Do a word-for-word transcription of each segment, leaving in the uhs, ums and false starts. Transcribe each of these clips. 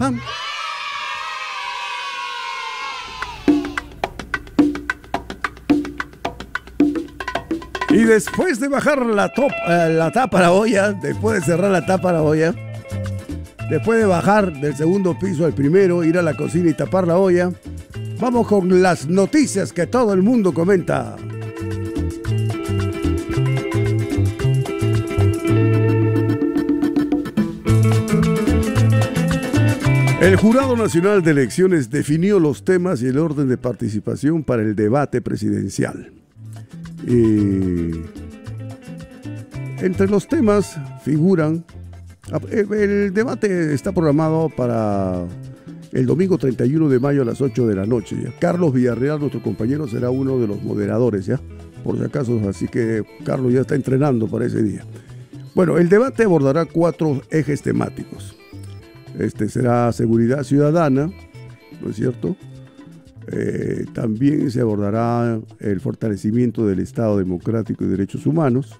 pam. Y después de bajar la, top, eh, la tapa a la olla, después de cerrar la tapa a la olla, después de bajar del segundo piso al primero, ir a la cocina y tapar la olla, vamos con las noticias que todo el mundo comenta. El Jurado Nacional de Elecciones definió los temas y el orden de participación para el debate presidencial. Y entre los temas figuran, el debate está programado para el domingo treinta y uno de mayo a las ocho de la noche. ¿Ya? Carlos Villarreal, nuestro compañero, será uno de los moderadores, ¿ya? Por si acaso, así que Carlos ya está entrenando para ese día. Bueno, el debate abordará cuatro ejes temáticos. Este será seguridad ciudadana, ¿no es cierto? Eh, también se abordará el fortalecimiento del Estado democrático y derechos humanos,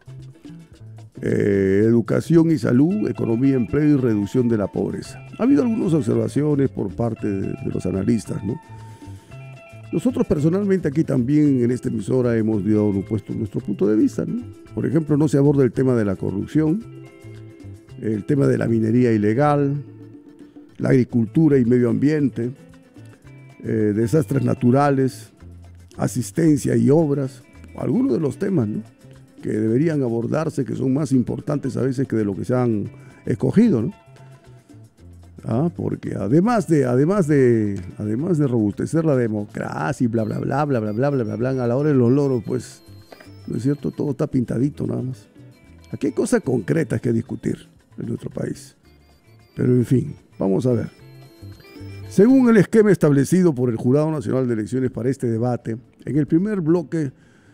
eh, educación y salud, economía, empleo y reducción de la pobreza. Ha habido algunas observaciones por parte de, de los analistas, ¿no? Nosotros personalmente aquí también en esta emisora hemos dado puesto nuestro punto de vista, ¿no? Por ejemplo, no se aborda el tema de la corrupción, el tema de la minería ilegal, la agricultura y medio ambiente, eh, desastres naturales, asistencia y obras, algunos de los temas, ¿no?, que deberían abordarse, que son más importantes a veces que de lo que se han escogido, ¿no? Ah, porque además de, además de, además de robustecer la democracia y bla, bla, bla, bla, bla, bla, bla, bla, bla, a la hora de los loros, pues, ¿no es cierto? Todo está pintadito nada más. Aquí hay cosas concretas que discutir en nuestro país. Pero en fin, vamos a ver. Según el esquema establecido por el Jurado Nacional de Elecciones para este debate, en el primer bloque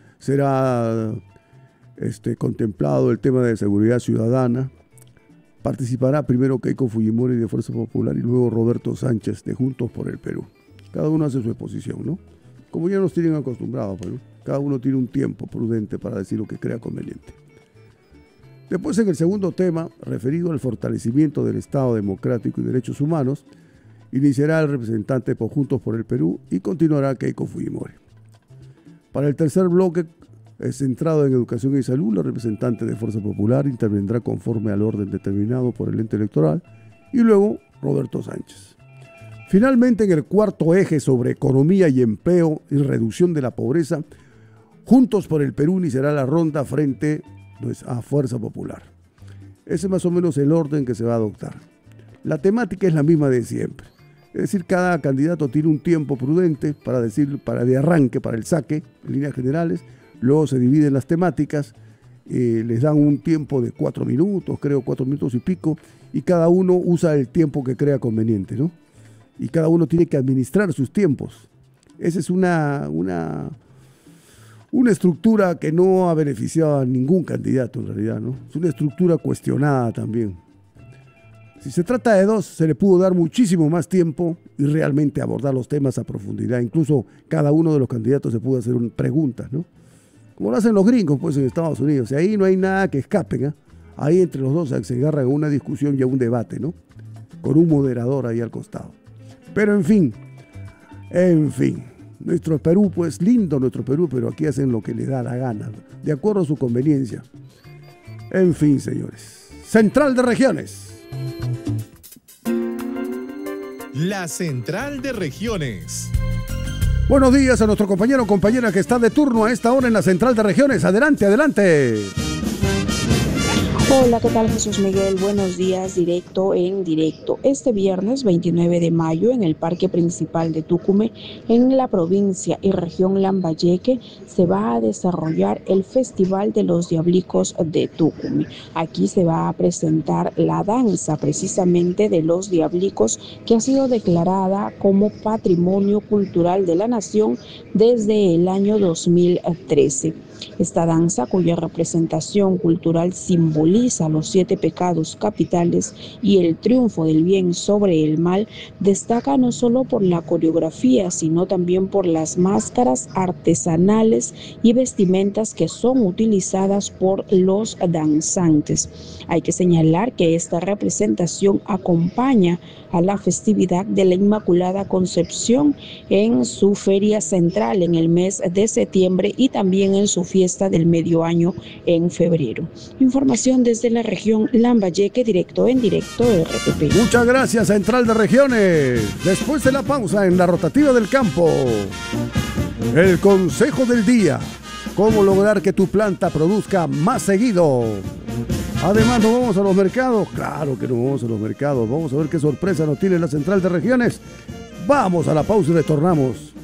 será este, contemplado el tema de seguridad ciudadana. Participará primero Keiko Fujimori de Fuerza Popular y luego Roberto Sánchez de Juntos por el Perú. Cada uno hace su exposición, ¿no? Como ya nos tienen acostumbrados, pues, ¿no? Cada uno tiene un tiempo prudente para decir lo que crea conveniente. Después, en el segundo tema, referido al fortalecimiento del Estado democrático y derechos humanos, iniciará el representante por Juntos por el Perú y continuará Keiko Fujimori. Para el tercer bloque, centrado en educación y salud, la representante de Fuerza Popular intervendrá conforme al orden determinado por el ente electoral y luego Roberto Sánchez. Finalmente, en el cuarto eje sobre economía y empleo y reducción de la pobreza, Juntos por el Perú iniciará la ronda frente pues, a Fuerza Popular. Ese es más o menos el orden que se va a adoptar. La temática es la misma de siempre. Es decir, cada candidato tiene un tiempo prudente para decir, para de arranque, para el saque, en líneas generales. Luego se dividen las temáticas, eh, les dan un tiempo de cuatro minutos, creo cuatro minutos y pico, y cada uno usa el tiempo que crea conveniente, ¿no? Y cada uno tiene que administrar sus tiempos. Esa es una, una, una estructura que no ha beneficiado a ningún candidato en realidad, ¿no? Es una estructura cuestionada también. Si se trata de dos, se le pudo dar muchísimo más tiempo y realmente abordar los temas a profundidad. Incluso cada uno de los candidatos se pudo hacer un, preguntas, ¿no? Como lo hacen los gringos, pues, en Estados Unidos. Y ahí no hay nada que escapen, ¿eh? Ahí entre los dos se agarran a una discusión y a un debate, ¿no? Con un moderador ahí al costado. Pero en fin, en fin. Nuestro Perú, pues, lindo nuestro Perú, pero aquí hacen lo que les da la gana, de acuerdo a su conveniencia. En fin, señores. Central de Regiones. La Central de Regiones. Buenos días a nuestro compañero o compañera que está de turno a esta hora en la Central de Regiones. Adelante, adelante. Hola, ¿qué tal, Jesús Miguel? Buenos días, directo en directo. Este viernes veintinueve de mayo, en el Parque Principal de Tucumán, en la provincia y región Lambayeque, se va a desarrollar el Festival de los Diablicos de Tucumán. Aquí se va a presentar la danza precisamente de los diablicos, que ha sido declarada como Patrimonio Cultural de la Nación desde el año dos mil trece. Esta danza, cuya representación cultural simboliza simboliza los siete pecados capitales y el triunfo del bien sobre el mal, destaca no solo por la coreografía, sino también por las máscaras artesanales y vestimentas que son utilizadas por los danzantes. Hay que señalar que esta representación acompaña a la festividad de la Inmaculada Concepción en su feria central en el mes de septiembre y también en su fiesta del medio año en febrero. Información desde la región Lambayeque, directo en directo R T P. Muchas gracias, Central de Regiones. Después de la pausa en la rotativa del campo, el consejo del día: cómo lograr que tu planta produzca más seguido. Además, ¿nos vamos a los mercados? Claro que nos vamos a los mercados. Vamos a ver qué sorpresa nos tiene la Central de Regiones. Vamos a la pausa y retornamos.